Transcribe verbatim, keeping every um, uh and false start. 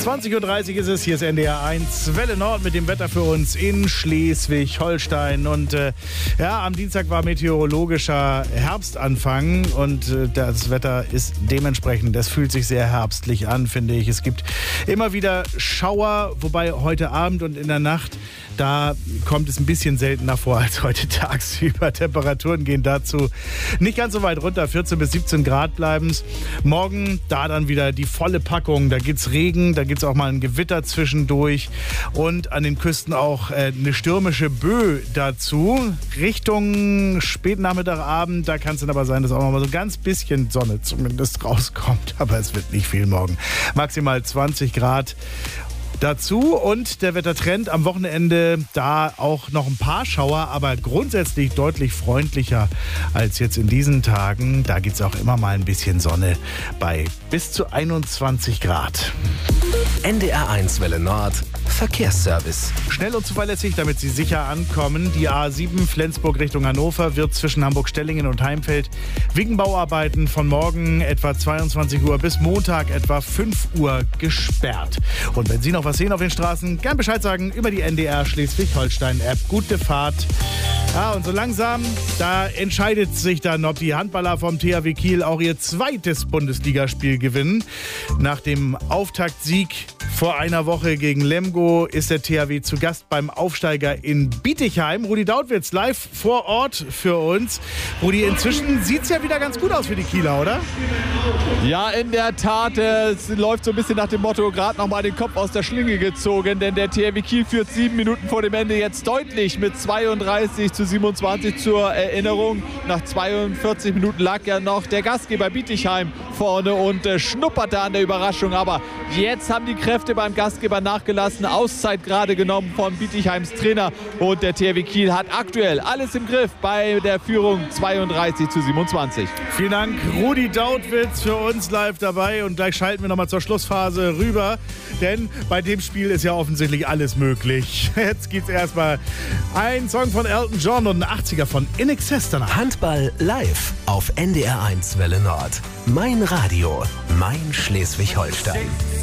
zwanzig Uhr dreißig ist es, hier ist N D R eins, Welle Nord mit dem Wetter für uns in Schleswig-Holstein. Und äh, ja, am Dienstag war meteorologischer Herbstanfang und äh, das Wetter ist dementsprechend, das fühlt sich sehr herbstlich an, finde ich. Es gibt immer wieder Schauer, wobei heute Abend und in der Nacht, da kommt es ein bisschen seltener vor als heute tagsüber. Temperaturen gehen dazu nicht ganz so weit runter. vierzehn bis siebzehn Grad bleiben es. Morgen da dann wieder die volle Packung. Da gibt's Regen, da gibt's auch mal ein Gewitter zwischendurch. Und an den Küsten auch äh, eine stürmische Böe dazu. Richtung Spätnachmittag, Abend, da kann es dann aber sein, dass auch noch mal so ein ganz bisschen Sonne zumindest rauskommt. Aber es wird nicht viel morgen. Maximal zwanzig Grad. Dazu und der Wettertrend am Wochenende, da auch noch ein paar Schauer, aber grundsätzlich deutlich freundlicher als jetzt in diesen Tagen. Da gibt es auch immer mal ein bisschen Sonne bei bis zu einundzwanzig Grad. N D R eins Welle Nord Verkehrsservice. Schnell und zuverlässig, damit Sie sicher ankommen. Die A sieben Flensburg Richtung Hannover wird zwischen Hamburg-Stellingen und Heimfeld wegen Bauarbeiten von morgen etwa zweiundzwanzig Uhr bis Montag etwa fünf Uhr gesperrt. Und wenn Sie noch was sehen auf den Straßen, gern Bescheid sagen über die N D R Schleswig-Holstein-App. Gute Fahrt. Ja, und so langsam, da entscheidet sich dann, ob die Handballer vom T H W Kiel auch ihr zweites Bundesligaspiel gewinnen. Nach dem Auftaktsieg vor einer Woche gegen Lemgo ist der T H W zu Gast beim Aufsteiger in Bietigheim. Rudi Dautwitz live vor Ort für uns. Rudi, inzwischen sieht es ja wieder ganz gut aus für die Kieler, oder? Ja, in der Tat. Es läuft so ein bisschen nach dem Motto, gerade noch mal den Kopf aus der Schlinge gezogen. Denn der T H W Kiel führt sieben Minuten vor dem Ende jetzt deutlich mit zweiunddreißig zu siebenundzwanzig zur Erinnerung. Nach zweiundvierzig Minuten lag ja noch der Gastgeber Bietigheim vorne und äh, schnupperte an der Überraschung. Aber jetzt haben die Kräfte beim Gastgeber nachgelassen. Auszeit gerade genommen von Bietigheims Trainer. Und der T H W Kiel hat aktuell alles im Griff bei der Führung zweiunddreißig zu siebenundzwanzig. Vielen Dank, Rudi Dautwitz, für uns live dabei. Und gleich schalten wir nochmal zur Schlussphase rüber. Denn bei dem Spiel ist ja offensichtlich alles möglich. Jetzt gibt's erstmal einen Song von Elton John und einen achtziger von In Excess danach. Handball live auf N D R eins Welle Nord. Mein Radio, mein Schleswig-Holstein.